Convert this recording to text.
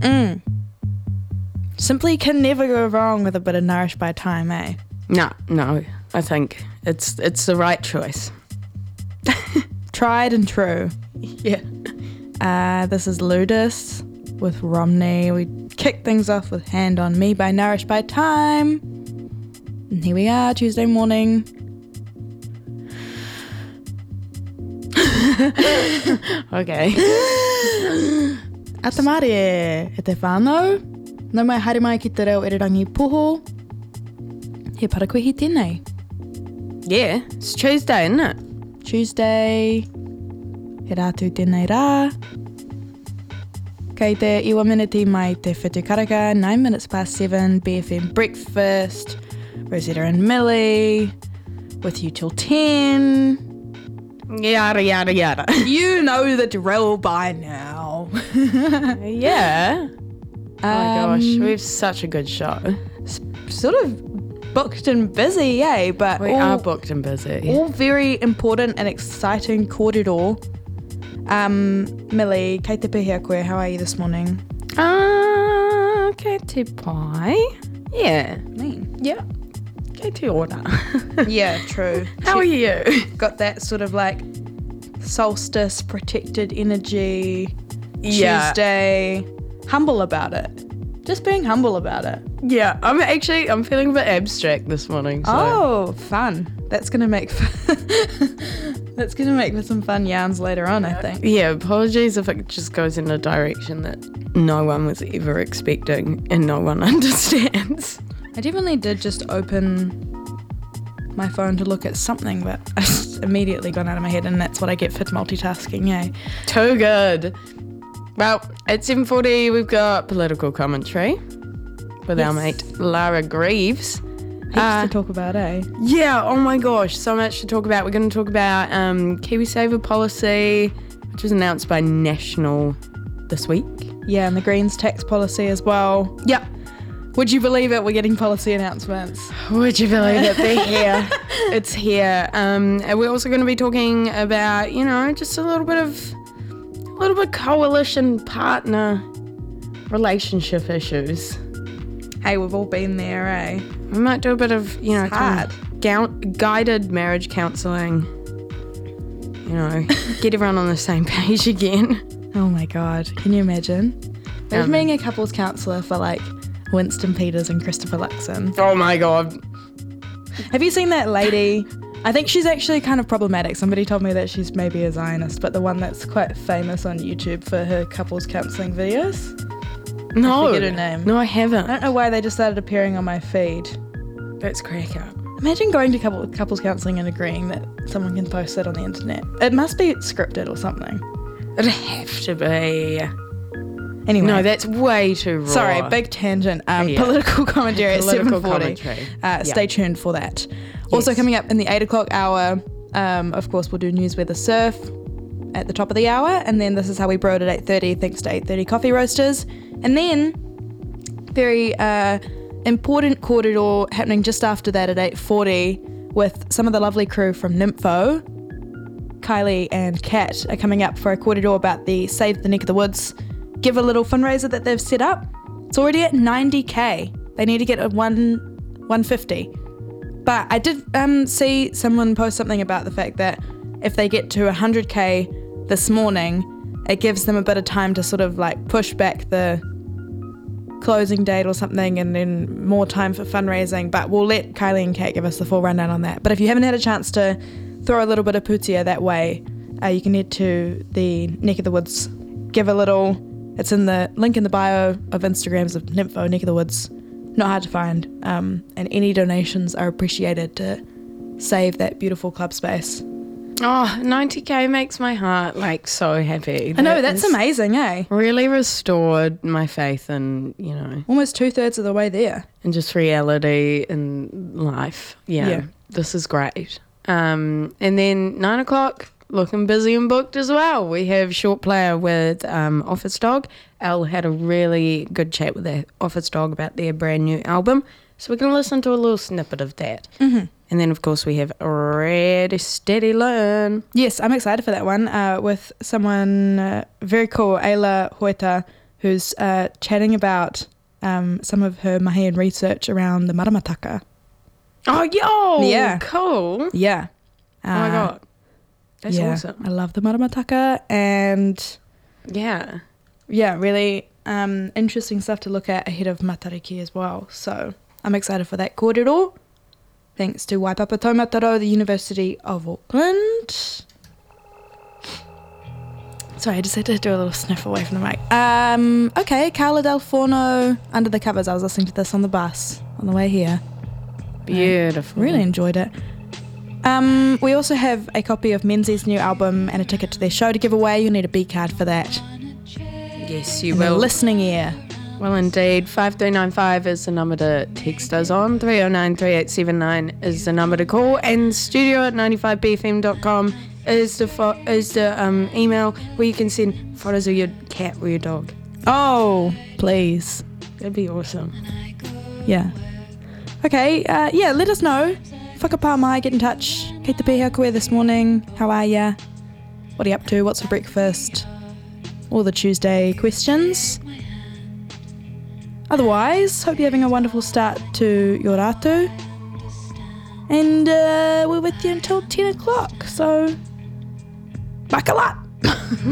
Simply can never go wrong with a bit of Nourished by Time, eh? No, I think it's the right choice. Tried and true. Yeah. This is Ludus with Romney. We kick things off with Hand on Me by Nourished by Time. And here we are, Tuesday morning. Okay. Atamare, e te whānau. Nau mai haere mai ki te reo irirangi poho. He parakuihi tēnei. Yeah, it's Tuesday, isn't it? Tuesday. He rātu tēnei rā. Kei te iwa miniti mai te whetu karaka, 9 minutes past 7, BFM Breakfast, Rosetta and Millie, with you till 10. Yada, yada, yada. You know the drill by now. Yeah. Oh my gosh, we have such a good show. Sort of booked and busy, yay, but We are booked and busy. all very important and exciting kōrero. Millie, kei te pihia koe, how are you this morning? Kei te pai. Yeah. Mean. Yeah. Kei te ora. Yeah, true. How are you? Got that sort of like solstice protected energy. Yeah. Tuesday. Humble about it. Just being humble about it. Yeah, I'm feeling a bit abstract this morning. So. Oh, fun. That's gonna make that's gonna make for some fun yarns later on, I think. Yeah, apologies if it just goes in a direction that no one was ever expecting and no one understands. I definitely did just open my phone to look at something, but I just immediately gone out of my head, and that's what I get for multitasking, yay. Too good. Well, at 7:40 we've got political commentary with our mate Lara Greaves. Heaps to talk about, eh? Yeah, oh my gosh, so much to talk about. We're going to talk about KiwiSaver policy, which was announced by National this week. Yeah, and the Greens tax policy as well. Yep. Would you believe it? We're getting policy announcements. Would you believe it? They're here. It's here. And we're also going to be talking about, just a little bit coalition partner relationship issues. Hey, we've all been there, eh? We might do a bit of, hard. Guided marriage counselling. Get everyone on the same page again. Oh my God, can you imagine? Imagine being a couples counsellor for like Winston Peters and Christopher Luxon. Oh my God. Have you seen that lady? I think she's actually kind of problematic. Somebody told me that she's maybe a Zionist, but the one that's quite famous on YouTube for her couples counselling videos. No. I forget her name. No, I haven't. I don't know why they just started appearing on my feed. That's cracker. Imagine going to couples counselling and agreeing that someone can post that on the internet. It must be scripted or something. It'd have to be. Anyway. No, that's way too raw. Sorry, big tangent. Political commentary Political at 7:40. commentary. Stay tuned for that. Also coming up in the 8 o'clock hour, of course, we'll do News Weather Surf at the top of the hour. And then This Is How We Broed at 8:30, thanks to 8:30 Coffee Roasters. And then, very important kōrero happening just after that at 8:40 with some of the lovely crew from Nympho. Kylie and Kat are coming up for a kōrero about the Save the Neck of the Woods Give a Little fundraiser that they've set up. It's already at 90k. They need to get a 150. But I did see someone post something about the fact that if they get to 100k this morning, it gives them a bit of time to sort of like push back the closing date or something, and then more time for fundraising. But we'll let Kylie and Kat give us the full rundown on that. But if you haven't had a chance to throw a little bit of putia that way, you can head to the Neck of the Woods Give a Little. It's in the link in the bio of Instagrams of Nympho, Neck of the Woods. Not hard to find. And any donations are appreciated to save that beautiful club space. Oh, 90k makes my heart so happy. I know, that's amazing, eh? Really restored my faith in, Almost 2/3 of the way there. and just reality in life. Yeah. This is great. And then 9 o'clock, looking busy and booked as well. We have Short Player with Office Dog. Elle had a really good chat with the Office Dog about their brand new album. So we're going to listen to a little snippet of that. Mm-hmm. And then, of course, we have Ready, Steady, Learn. Yes, I'm excited for that one with someone very cool, Ayla Hoita, who's chatting about some of her mahi and research around the maramataka. Oh, yo! Yeah. Cool. Yeah. Oh my God. That's awesome. I love the maramataka, and Yeah. really interesting stuff to look at ahead of Matariki as well. So I'm excited for that kōrero. Thanks to Waipapa Taumataro, the University of Auckland. Sorry, I just had to do a little sniff away from the mic. Okay, Carla Del Forno, Under the Covers. I was listening to this on the bus on the way here. Beautiful. Really enjoyed it. We also have a copy of Menzies' new album and a ticket to their show to give away. You'll need a B card for that. Yes, you And will. a listening ear. Well, indeed. 5395 is the number to text us on. 309-3879 is the number to call. And studio@95bfm.com is the email where you can send photos of your cat or your dog. Oh, please. That'd be awesome. Yeah. Okay, let us know. Whakapā mai, get in touch. Kei te piha koe this morning. How are ya? What are you up to? What's for breakfast? All the Tuesday questions. Otherwise, hope you're having a wonderful start to your rātu. And we're with you until 10 o'clock, so bakalat!